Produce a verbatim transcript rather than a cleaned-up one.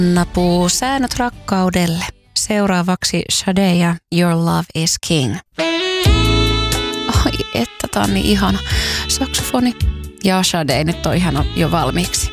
Napuu säännöt rakkaudelle. Seuraavaksi Sade ja Your Love is King. Ai että, tää on niin ihana. Saksofoni ja Sade nyt on ihan jo valmiiksi.